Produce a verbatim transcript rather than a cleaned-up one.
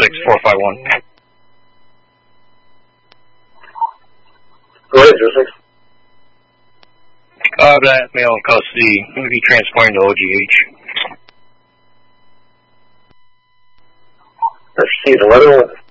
six four five one. Go ahead, zero six. Uh, that male in custody will be transporting to O G H. Let's see the weather.